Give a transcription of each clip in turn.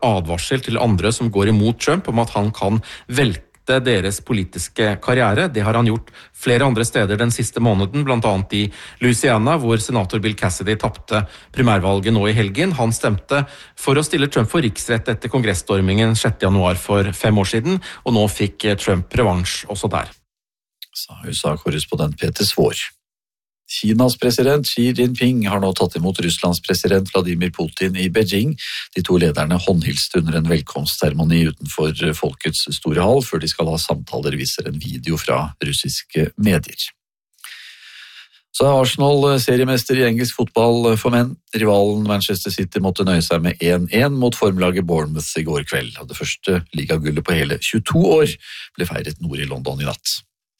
advarsel til andre som går imot Trump om at han kan velte deres politiske karriere. Det har han gjort flere andre steder den siste måneden, blant annet i Louisiana, hvor senator Bill Cassidy tappte primærvalget nå i helgen. Han stemte for å stille Trump for riksrett etter kongressstormingen 6. januar for 5 år siden, og nå fikk Trump revansj også der. Sa USA-korrespondent Peter Svår. Kinas president Xi Jinping har nå tatt imot Russlands president Vladimir Putin i Beijing. De to lederne håndhilste under en velkomstseremoni utenfor Folkets store hall, før de skal ha samtaler, viser en video fra russiske medier. Så er Arsenal seriemester i engelsk fotball for menn. Rivalen Manchester City måtte nøye seg med 1-1 mot formlaget Bournemouth i går kveld. Og det første ligagullet på hele 22 år ble feiret nord i London i natt.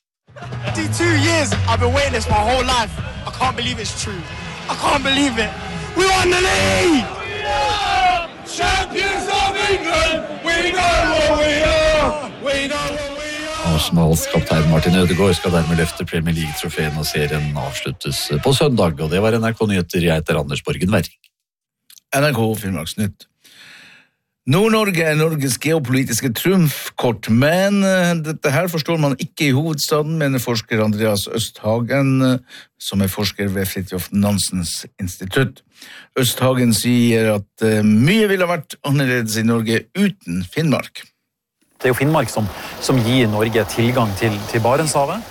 52 years I've been waiting this my whole life. I can't believe it's true. I can't believe it. We won the league! We are champions of England. We know what we are. We know what we are. Arsenals kaptein Martin Ødegaard skal dermed løfte Premier League-trofeen, og serien avsluttes på søndag. Og det var NRK Nyheter. Jeg heter Anders Borgen Werring. NRK Finnmarksnytt. Nord-Norge er Norges geopolitiske trumfkort, men dette her forstår man ikke i hovedstaden, mener forsker Andreas Østhagen, som er forsker ved Fridtjof Nansens institutt. Østhagen sier at mye ville ha vært annerledes i Norge uten Finnmark. Det er jo Finnmark som gir Norge tilgang til Barentshavet.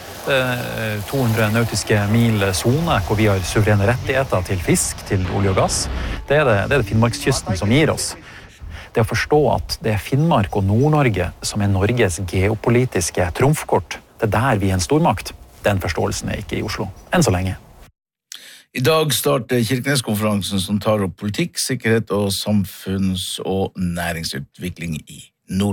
200 nautiske mil zone, hvor vi har suverene rettigheter til fisk, til olje og gass. Det er det Finnmarkskysten som gir oss. Det å forstå at det er Finnmark og Nord-Norge som er Norges geopolitiske trumfkort, det er der vi er en stormakt. Den forståelsen er ikke i Oslo, enn så lenge. I dag starter Kirkenes-konferansen som tar opp politikk, sikkerhet og samfunns- og næringsutvikling i nord.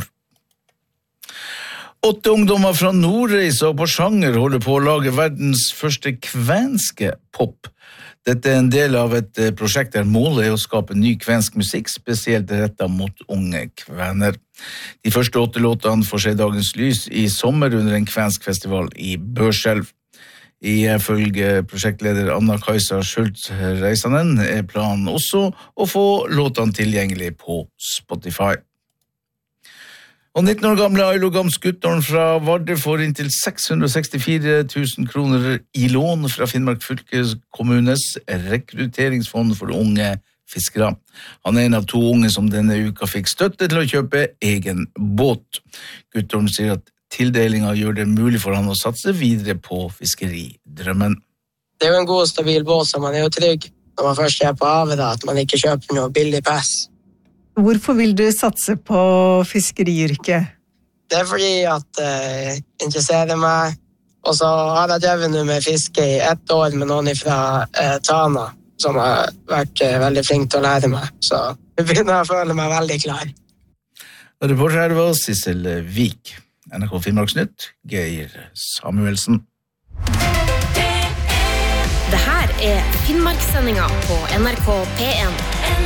8 ungdommer fra Nordreisa og Porsanger holder på å lage verdens første kvenske pop. Dette er en del av et prosjekt der målet er å skape ny kvensk musikk, spesielt rettet mot unge kvener. De første 8 låtene får se dagens lys i sommer under en kvensk festival i Børselv. Ifølge prosjektleder Anna-Kajsa Schultz-Reisanen er planen også å få låtene tilgjengelig på Spotify. Og 19 år gamle Ailo Gams Guttorm fra Vardø får inntil 664 000 kroner i lån fra Finnmark fylkeskommunes rekrutteringsfond for unge fiskere. Han er en av 2 unge som denne uka fikk støtte til å kjøpe egen båt. Guttorm sier at tildelingen gjør det mulig for han å satse videre på fiskeridrømmen. Det er jo en god og stabil båt, så man er jo trygg når man først er på havet, da, at man ikke kjøper noe billig pass. Hvorfor vil du satse på fiskeriyrket? Det er fordi at jeg interesserer meg, og så har jeg drevet nå med fiske i 1 år med noen fra Tana, som har vært veldig flink til å lære meg, så jeg begynner å føle meg veldig klar. Og reporter her var Sissel Vik. NRK Finnmarksnytt, Geir Samuelsen. Det her er Finnmarkssendinga på NRK P1.